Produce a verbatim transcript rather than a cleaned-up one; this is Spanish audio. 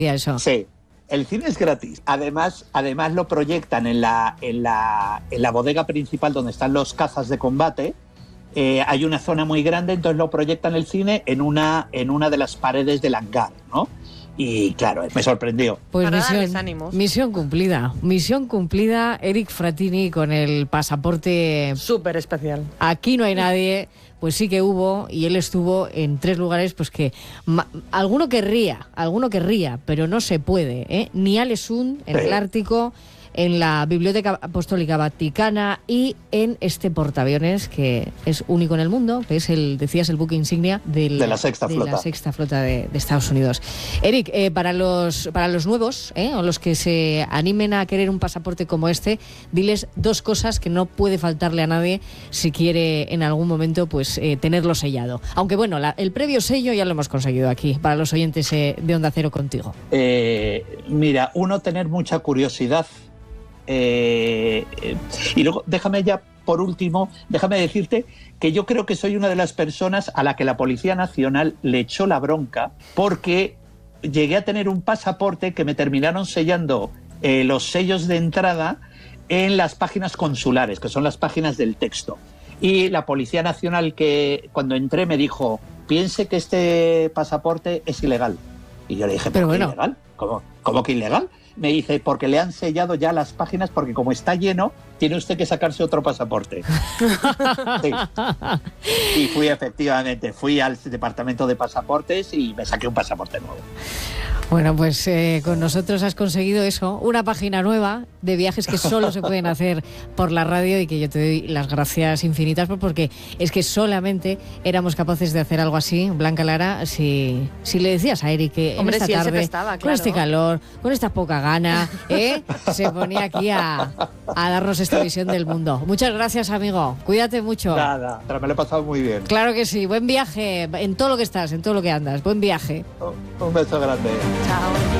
eso. Sí. El cine es gratis. Además, además lo proyectan en la, en la, en la bodega principal donde están los cazas de combate. Eh, hay una zona muy grande, entonces lo proyectan el cine en una, en una de las paredes del hangar, ¿no? Y claro, me sorprendió. Pues Para misión, darles ánimos. misión cumplida. Misión cumplida. Eric Frattini con el pasaporte. Súper especial. Aquí no hay nadie. Pues sí que hubo, y él estuvo en tres lugares, pues que ma, alguno querría, alguno querría, pero no se puede, ¿eh? Ni Alesund, en el Ártico, en la Biblioteca Apostólica Vaticana y en este portaaviones que es único en el mundo, que es el, decías, el buque insignia del, de la sexta de flota, la sexta flota de, de Estados Unidos. Eric, eh, para los para los nuevos, ¿eh? O los que se animen a querer un pasaporte como este, diles dos cosas que no puede faltarle a nadie si quiere en algún momento pues eh, tenerlo sellado. Aunque bueno, la, el previo sello ya lo hemos conseguido aquí, para los oyentes eh, de Onda Cero contigo. Eh, mira, uno, tener mucha curiosidad. Eh, eh, y luego, déjame ya, por último, déjame decirte que yo creo que soy una de las personas a la que la Policía Nacional le echó la bronca porque llegué a tener un pasaporte que me terminaron sellando eh, los sellos de entrada en las páginas consulares, que son las páginas del texto. Y la Policía Nacional, que cuando entré me dijo, piense que este pasaporte es ilegal. Y yo le dije, ¿pero bueno, ilegal? ¿Cómo, ¿Cómo que ilegal? Me dice, porque le han sellado ya las páginas, porque como está lleno, tiene usted que sacarse otro pasaporte. Sí. Y fui, efectivamente, fui al departamento de pasaportes y me saqué un pasaporte nuevo. Bueno, pues eh, con nosotros has conseguido eso, una página nueva de viajes que solo se pueden hacer por la radio y que yo te doy las gracias infinitas porque es que solamente éramos capaces de hacer algo así, Blanca Lara, si, si le decías a Eric que Hombre, en esta si tarde, él se prestaba, claro, con este calor, con esta poca gana, ¿eh? Se ponía aquí a, a darnos esta visión del mundo. Muchas gracias, amigo. Cuídate mucho. Nada, pero me lo he pasado muy bien. Claro que sí. Buen viaje en todo lo que estás, en todo lo que andas. Buen viaje. Un beso grande. Chao.